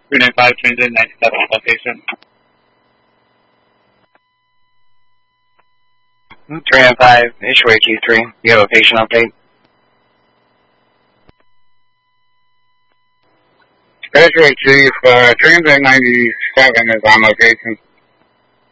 395 transit 97 location. 395, Ishway Q3. You have a patient update? Ishway Chief, transit 97 is on location.